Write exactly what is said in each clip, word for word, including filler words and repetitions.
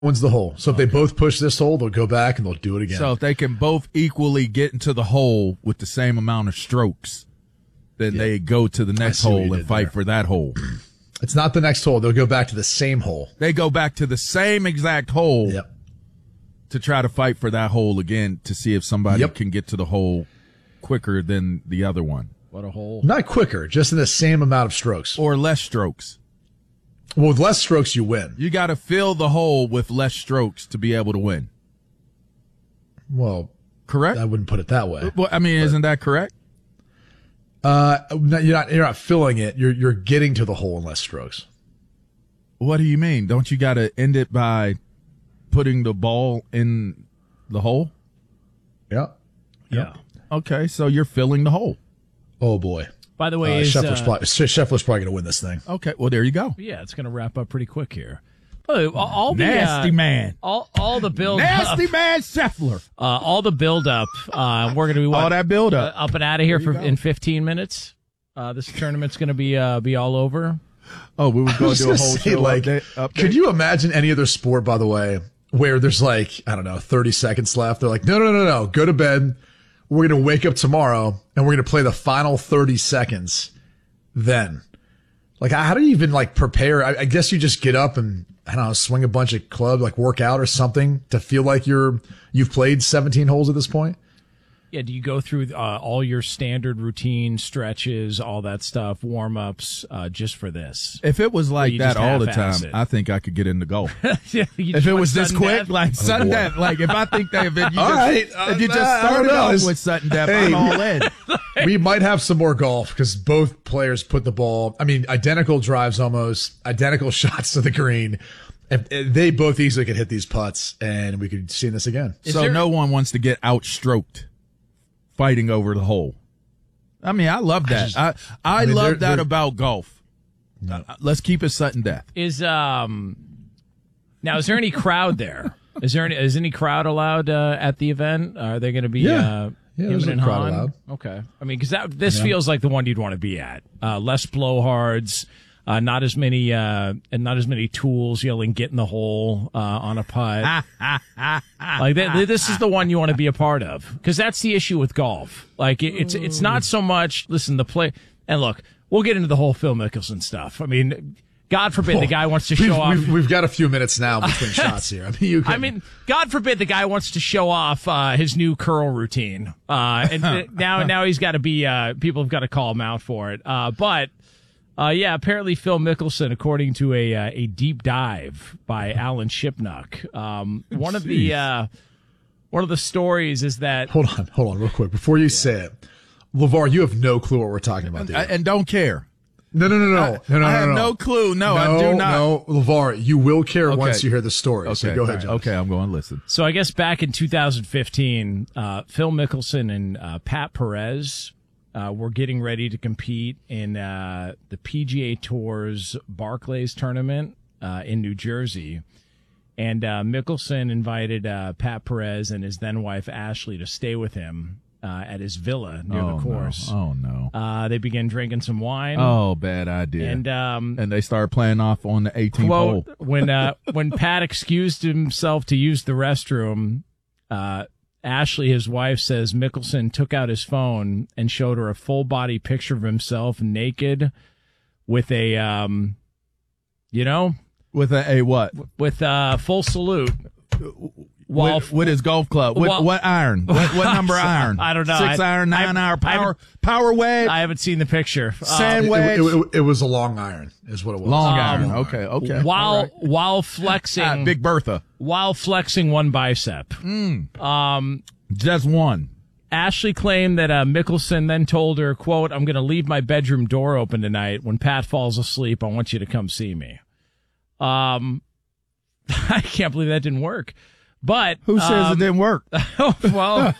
wins the hole. So if okay. they both push this hole, they'll go back and they'll do it again. So if they can both equally get into the hole with the same amount of strokes, then yeah. they go to the next hole and fight there. for that hole. It's not the next hole. They'll go back to the same hole. They go back to the same exact hole yep. to try to fight for that hole again to see if somebody yep. can get to the hole quicker than the other one. What a hole. Not quicker, just in the same amount of strokes. Or less strokes. Well, with less strokes, you win. You got to fill the hole with less strokes to be able to win. Well, correct? I wouldn't put it that way. Well, I mean, but, isn't that correct? Uh, you're not, you're not filling it. You're, you're getting to the hole in less strokes. What do you mean? Don't you got to end it by putting the ball in the hole? Yeah. Yeah. Okay, so you're filling the hole. Oh, boy. By the way, uh, is, Scheffler's, uh, probably, Scheffler's probably going to win this thing. Okay, well, there you go. Yeah, it's going to wrap up pretty quick here. Oh, all the, Nasty uh, man. All, all the build Nasty up, man Scheffler. Uh, all the build up. Uh, we're going to be what, all that build up. Uh, up and out of here for in fifteen minutes. Uh, this tournament's going to be uh, be all over. Oh, we were going to do a whole say, show like, update, update. Could you imagine any other sport, by the way, where there's like, I don't know, thirty seconds left? They're like, no, no, no, no, go to bed. We're going to wake up tomorrow and we're going to play the final thirty seconds. Then, like, how do you even like prepare? I, I guess you just get up and, I don't know, swing a bunch of clubs, like work out or something to feel like you're, you've played seventeen holes at this point. Yeah, do you go through uh, all your standard routine stretches, all that stuff, warm-ups, uh, just for this? If it was like that all the time, it? I think I could get into golf. yeah, if it was this quick, death? like oh, sudden boy. death, like if I think that if it, you all just, right, if you just uh, started off with sudden death, hey, I'm all in. We might have some more golf because both players put the ball, I mean, identical drives almost, identical shots to the green. If, if they both easily could hit these putts, and we could see this again. Is so there, no one wants to get outstroked fighting over the hole. I mean, I love that. I, just, I, I, I mean, love they're, that they're, about golf. No. Let's keep it sudden death. Is um now is there any crowd there? Is there any is any crowd allowed uh, at the event? Are they going to be? Yeah, uh, yeah, him there's and a crowd Han? allowed. Okay, I mean, because that this yeah. feels like the one you'd want to be at. Uh, less blowhards. Uh, not as many, uh, and not as many tools yelling "get in the hole" uh, on a putt. Like that, this is the one you want to be a part of, because that's the issue with golf. Like it, it's it's not so much. Listen, the play, and look, we'll get into the whole Phil Mickelson stuff. I mean, God forbid the guy wants to show we've, off. We've, we've got a few minutes now between shots here. I mean, you can... I mean, God forbid the guy wants to show off uh, his new curl routine, uh, and now now he's got to be. Uh, people have got to call him out for it. Uh, but. Uh, yeah, apparently Phil Mickelson, according to a uh, a deep dive by Alan Shipnuck, um, one of the uh, one of the stories is that. Hold on, hold on, real quick before you yeah. say it, LeVar, you have no clue what we're talking about, and, and don't care. No, no, no, no, I, no, no, no. I have no, no clue. No, no, I do not. No, LeVar, you will care okay. once you hear the story. Okay, so go ahead, right. John. Okay, I'm going to listen. So I guess back in two thousand fifteen, uh, Phil Mickelson and uh, Pat Perez. Uh, we're getting ready to compete in uh, the P G A Tour's Barclays tournament uh, in New Jersey. And uh, Mickelson invited uh, Pat Perez and his then-wife Ashley to stay with him uh, at his villa near oh, the course. No. Oh, no. Uh, they began drinking some wine. Oh, bad idea. And um, and they started playing off on the eighteenth hole. When, uh, when Pat excused himself to use the restroom, uh, Ashley, his wife, says Mickelson took out his phone and showed her a full-body picture of himself naked with a, um, you know? With a, a what? With a full salute. While, with, with his golf club. With, well, what iron? What, what number iron? I don't know. Six I, iron, nine I, iron, power, I power wedge? I haven't seen the picture. Sand uh, wedge? It, it, it, it was a long iron, is what it was. Long um, iron. Okay, okay. While, right. while flexing. Ah, Big Bertha. While flexing one bicep. Mm. Um, Just one. Ashley claimed that uh, Mickelson then told her, quote, "I'm going to leave my bedroom door open tonight. When Pat falls asleep, I want you to come see me." Um, I can't believe that didn't work. But who says um, it didn't work? Well,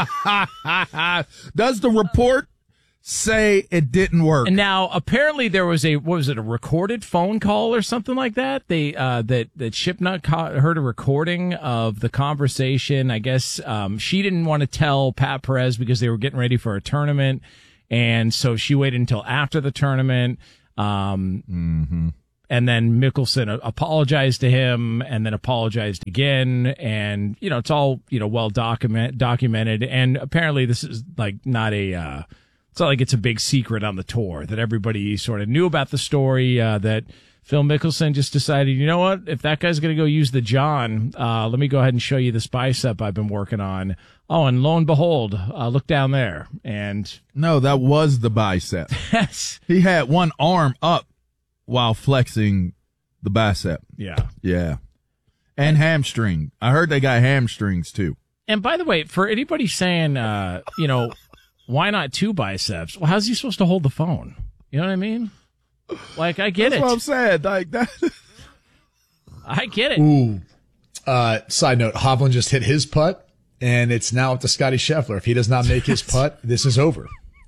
does the report say it didn't work? And now apparently there was a what was it a recorded phone call or something like that? They uh, that that Shipnuck heard a recording of the conversation. I guess um, she didn't want to tell Pat Perez because they were getting ready for a tournament, and so she waited until after the tournament. Um, mm-hmm. and then Mickelson apologized to him and then apologized again. And, you know, it's all, you know, well document, documented. And apparently this is like not a, uh, it's not like it's a big secret on the tour that everybody sort of knew about the story, uh, that Phil Mickelson just decided, you know what, if that guy's going to go use the John, uh, let me go ahead and show you this bicep I've been working on. Oh, and lo and behold, uh, look down there. And no, that was the bicep. yes, he had one arm up while flexing the bicep. Yeah. Yeah. And hamstring. I heard they got hamstrings too. And by the way, for anybody saying, uh, you know, why not two biceps? Well, how's he supposed to hold the phone? You know what I mean? Like, I get That's it. what I'm saying. Like that. I get it. Ooh. Uh, side note, Hovland just hit his putt, and it's now up to Scotty Scheffler. If he does not make his putt, this is over.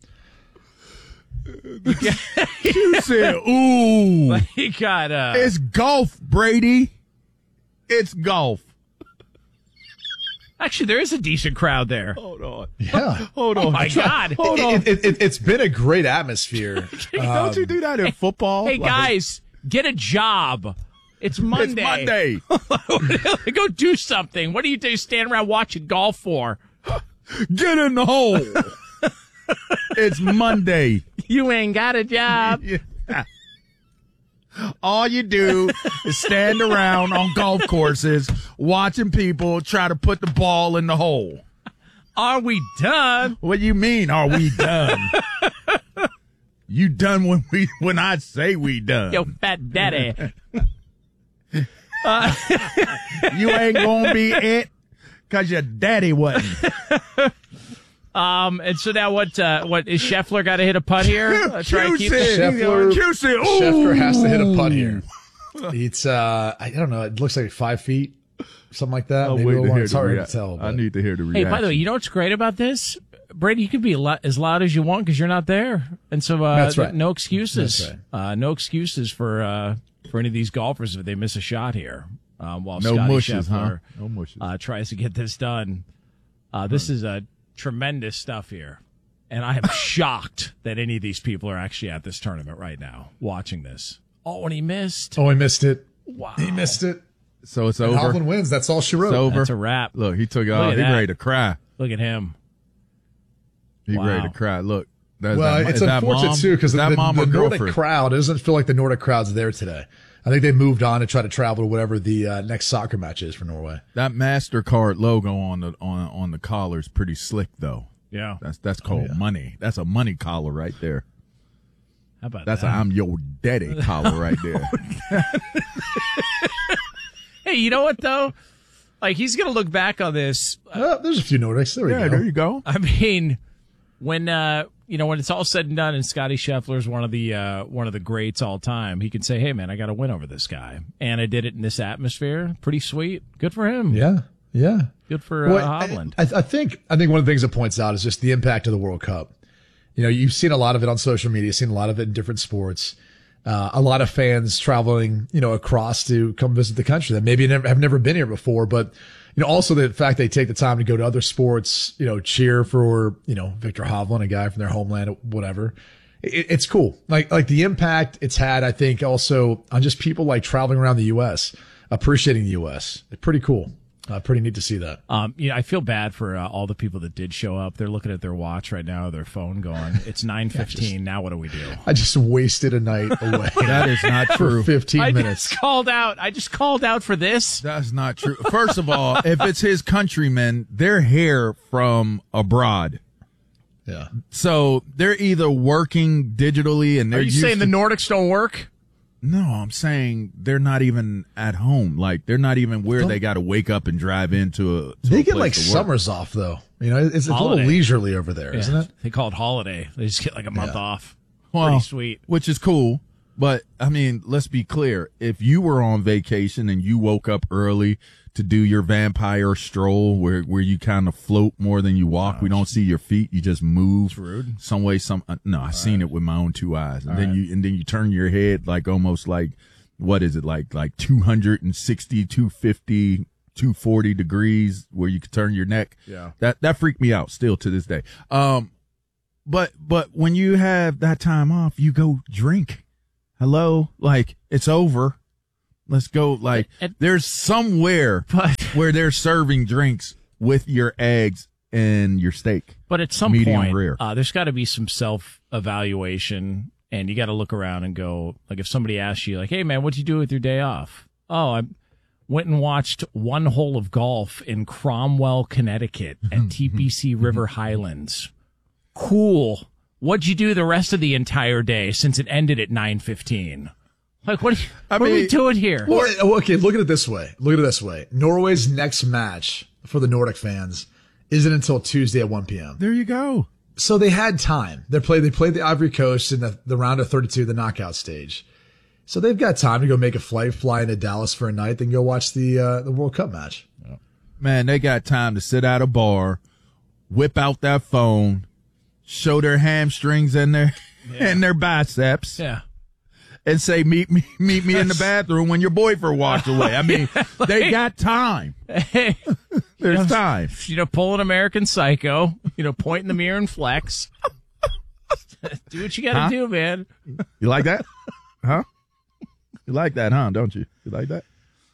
You said, ooh. He got, uh, it's golf, Brady. It's golf. Actually, there is a decent crowd there. Hold on. Yeah. Hold on. Oh, my God. Hold on. It, it, it, it's been a great atmosphere. Hey, don't you do that in football? Hey, Like, guys, get a job. It's Monday. It's Monday. Go do something. What do you do? Stand around watching golf for? Get in the hole. It's Monday. You ain't got a job. Yeah. All you do is stand around on golf courses watching people try to put the ball in the hole. Are we done? What do you mean, are we done? You done when we when I say we done. Yo, fat daddy. uh, you ain't gonna be it because your daddy wasn't. Um, and so now what, uh, what is Scheffler got to hit a putt here? Uh, try and keep it. Scheffler, Juicy. Scheffler has to hit a putt here. It's, uh, I don't know. It looks like five feet, something like that. I'll Maybe wait a to little more. hear It's the hard rea- to tell. I but- need to hear the Hey, reaction. by the way, you know what's great about this? Brady, you can be a lot, as loud as you want because you're not there. And so, uh, That's right. no excuses. That's right. Uh, no excuses for, uh, for any of these golfers if they miss a shot here. Um, while No Scotty mushes, Scheffler, huh? No mushes. Uh, tries to get this done. Uh, this is a tremendous stuff here. And I am shocked that any of these people are actually at this tournament right now watching this. Oh, and he missed. Oh, he missed it. Wow. He missed it. So it's And over. Hovland wins. That's all she wrote. It's over. That's a wrap. Look, he took it Look off. at He that. ready to cry. Look at him. He Wow. ready to cry. Look. That's Well, that, it's is that unfortunate mom? too because Is the, that the, mom the or Nordic girlfriend? crowd it doesn't feel like the Nordic crowd's there today. I think they moved on to try to travel to whatever the uh, next soccer match is for Norway. That MasterCard logo on the on on the collar is pretty slick though. Yeah. That's that's called Oh, yeah. money. That's a money collar right there. How about That's a that? I'm your daddy collar right there. Hey, you know what though? Like he's gonna look back on this. Uh, there's a few Nordics. There we Yeah, go. there you go. I mean, when uh, you know when it's all said and done, and Scotty Scheffler's one of the uh, one of the greats all time, he can say, "Hey, man, I got to win over this guy," and I did it in this atmosphere. Pretty sweet. Good for him. Yeah, yeah. Good for uh, Well, Hovland. I, I think I think one of the things it points out is just the impact of the World Cup. You know, you've seen a lot of it on social media, seen a lot of it in different sports. Uh, a lot of fans traveling, you know, across to come visit the country that maybe never, have never been here before. But, you know, also the fact they take the time to go to other sports, you know, cheer for, you know, Victor Hovland, a guy from their homeland, whatever. It, it's cool. Like, like the impact it's had, I think also on just people like traveling around the U S, appreciating the U S. It's pretty cool. Uh, pretty neat to see that. Um, you know, I feel bad for uh, all the people that did show up. They're looking at their watch right now, their phone going, it's nine fifteen. Now what do we do? I just wasted a night away. That is not for true. fifteen I minutes. just called out. I just called out for this. That's not true. First of all, if it's his countrymen, they're here from abroad. Yeah. So they're either working digitally and they're Are you used saying to- the Nordics don't work? No, I'm saying they're not even at home. Like they're not even where Don't- they got to wake up and drive into a. To They a get place like to work. summers off though. You know, it's, it's a Holiday. little leisurely over there, Yeah. not it? They call it holiday. They just get like a month Yeah. off. Well, Pretty sweet. which is cool. But I mean, let's be clear. If you were on vacation and you woke up early to do your vampire stroll where, where you kind of float more than you walk, we don't see your feet. You just move It's rude. some way, some, uh, no, I seen it with my own two eyes. And All then right. you, and then you turn your head like almost like, what is it? Like, like two sixty, two fifty, two forty degrees where you could turn your neck. Yeah. That, that freaked me out still to this day. Um, but, but when you have that time off, you go drink. hello, like it's over. Let's go. Like It- it- there's somewhere But- where they're serving drinks with your eggs and your steak. But at some Medium point, rare. uh, there's got to be some self-evaluation, and you got to look around and go, like, if somebody asks you, like, hey, man, what'd you do with your day off? Oh, I went and watched one hole of golf in Cromwell, Connecticut at T P C River Highlands. Cool. What'd you do the rest of the entire day since it ended at nine fifteen? Like, what, I what are we mean- doing here? Well, okay, look at it this way. Look at it this way. Norway's next match for the Nordic fans isn't until Tuesday at one p.m. There you go. So they had time. They played. They played the Ivory Coast in the, the round of thirty-two, the knockout stage. So they've got time to go make a flight, fly into Dallas for a night, then go watch the uh, the World Cup match. Man, they got time to sit at a bar, whip out that phone, show their hamstrings and their Yeah. and their biceps, Yeah. and say, "Meet me, meet me in the bathroom when your boyfriend walks away." I mean, they got time. Hey, There's you know, time. You know, pull an American Psycho, you know, point in the mirror and flex. Do what you got to Huh? do, man. You like that? Huh? You like that, huh? Don't you? You like that?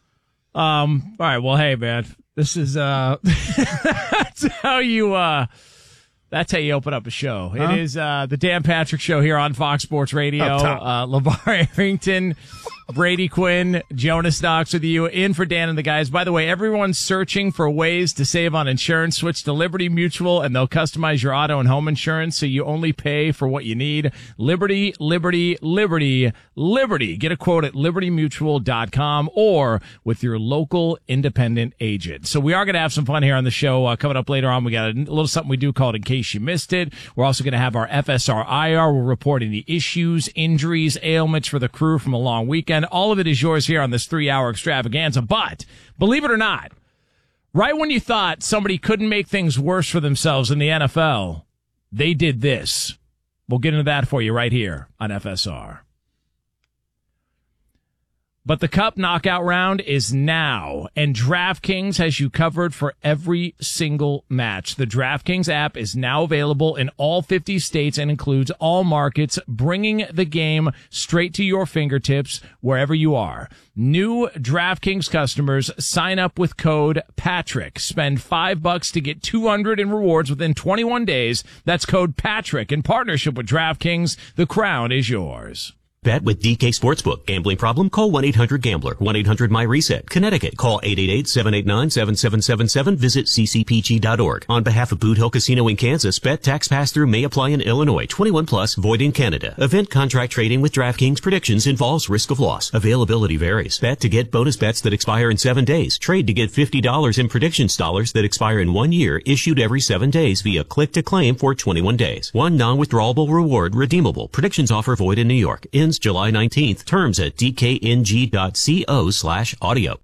Um, all right. Well, hey, man, this is, uh, that's how you, uh, that's how you open up a show. Huh? It is, uh, the Dan Patrick Show here on Fox Sports Radio. Up top. Uh, LeVar Arrington, Brady Quinn, Jonas Knox with you, in for Dan and the guys. By the way, everyone's searching for ways to save on insurance. Switch to Liberty Mutual, and they'll customize your auto and home insurance so you only pay for what you need. Liberty, Liberty, Liberty, Liberty. Get a quote at liberty mutual dot com or with your local independent agent. So we are going to have some fun here on the show. Uh, coming up later on, we got a little something we do called In Case You Missed It. We're also going to have our F S R I R. We're reporting the issues, injuries, ailments for the crew from a long weekend. All of it is yours here on this three-hour extravaganza. But believe it or not, right when you thought somebody couldn't make things worse for themselves in the N F L, they did this. We'll get into that for you right here on F S R. But the Cup knockout round is now, and DraftKings has you covered for every single match. The DraftKings app is now available in all fifty states and includes all markets, bringing the game straight to your fingertips wherever you are. New DraftKings customers sign up with code PATRICK. Spend five bucks to get two hundred in rewards within twenty-one days. That's code PATRICK in partnership with DraftKings. The crown is yours. Bet with D K Sportsbook. Gambling problem? Call one eight hundred gambler. one eight hundred my reset. Connecticut. Call eight eight eight, seven eight nine, seven seven seven seven. Visit c c p g dot org. On behalf of Boot Hill Casino in Kansas, bet tax pass-through may apply in Illinois. twenty-one plus, void in Canada. Event contract trading with DraftKings predictions involves risk of loss. Availability varies. Bet to get bonus bets that expire in seven days. Trade to get fifty dollars in predictions dollars that expire in one year, issued every seven days via click to claim for twenty-one days. One non-withdrawable reward redeemable. Predictions offer void in New York. Ends July nineteenth. Terms at d k n g dot co slash audio.